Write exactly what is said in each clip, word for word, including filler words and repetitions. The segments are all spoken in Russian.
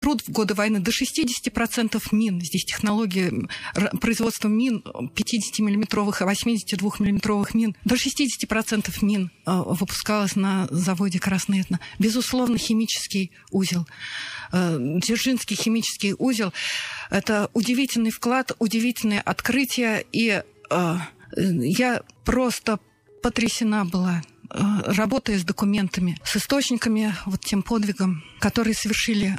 труд в годы войны до шестьдесят процентов мин. Здесь технология производства мин пятидесятимиллиметровых и восьмидесятидвухмиллиметровых мин. До шестьдесят процентов мин выпускалось на заводе «Красный Этно». Безусловно, химический узел. Дзержинский химический узел – это удивительный вклад, удивительное открытие. И я просто потрясена была, работая с документами, с источниками, вот тем подвигом, который совершили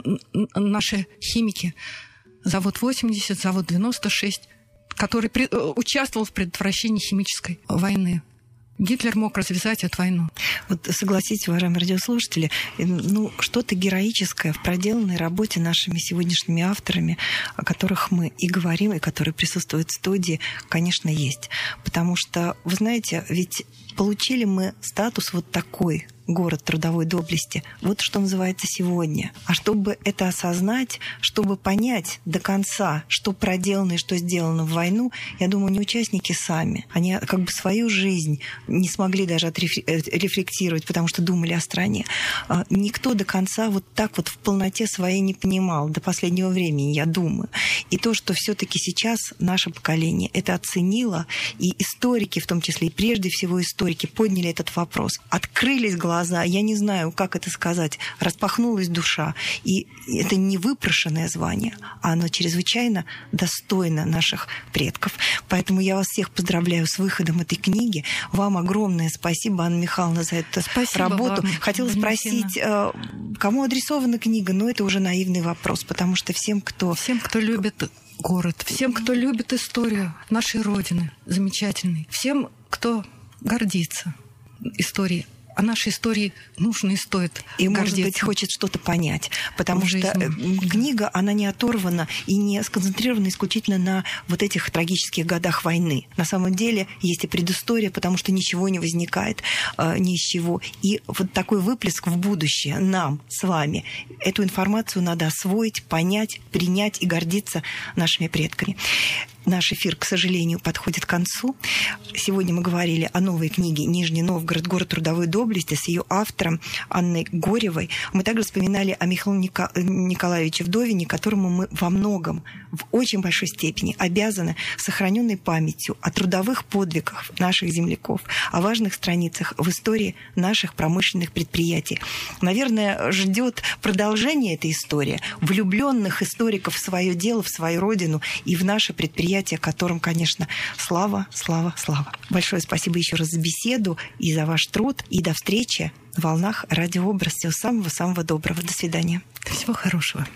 наши химики. Завод восемьдесят, завод девяносто шесть, который при, участвовал в предотвращении химической войны. Гитлер мог развязать эту войну. Вот согласитесь, уважаемые радиослушатели, ну, что-то героическое в проделанной работе нашими сегодняшними авторами, о которых мы и говорим, и которые присутствуют в студии, конечно, есть. Потому что, вы знаете, ведь получили мы статус вот такой, город трудовой доблести. Вот что называется сегодня. А чтобы это осознать, чтобы понять до конца, что проделано и что сделано в войну, я думаю, не участники сами. Они как бы свою жизнь не смогли даже отрефлектировать, потому что думали о стране. Никто до конца вот так вот в полноте своей не понимал до последнего времени, я думаю. И то, что все-таки сейчас наше поколение это оценило, и историки, в том числе и прежде всего историки, подняли этот вопрос, открылись глаза, я не знаю, как это сказать, распахнулась душа. И это не выпрошенное звание, а оно чрезвычайно достойно наших предков. Поэтому я вас всех поздравляю с выходом этой книги. Вам огромное спасибо, Анна Михайловна, за эту спасибо работу. Вам, Хотела Валентина. спросить, кому адресована книга, но это уже наивный вопрос, потому что всем, кто... Всем, кто любит город, всем, кто любит историю нашей Родины, замечательной, всем, кто гордится историей. О нашей истории нужно и стоит и, гордиться. Может быть, хочет что-то понять. Потому в что жизни. Книга, она не оторвана и не сконцентрирована исключительно на вот этих трагических годах войны. На самом деле есть и предыстория, потому что ничего не возникает э, ни из чего. И вот такой выплеск в будущее нам с вами. Эту информацию надо освоить, понять, принять и гордиться нашими предками. Наш эфир, к сожалению, подходит к концу. Сегодня мы говорили о новой книге «Нижний Новгород. Город трудовой доблести» с ее автором Анной Горевой. Мы также вспоминали о Михаиле Николаевиче Вдовине, которому мы во многом, в очень большой степени обязаны сохраненной памятью о трудовых подвигах наших земляков, о важных страницах в истории наших промышленных предприятий. Наверное, ждет продолжение этой истории, влюбленных историков в свое дело, в свою родину и в наше предприятие, которым, конечно, слава, слава, слава. Большое спасибо еще раз за беседу и за ваш труд. И до встречи в волнах Радио Образ. Всего самого-самого доброго. До свидания. Всего хорошего.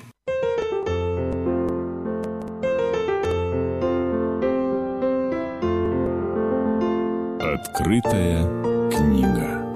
Открытая книга.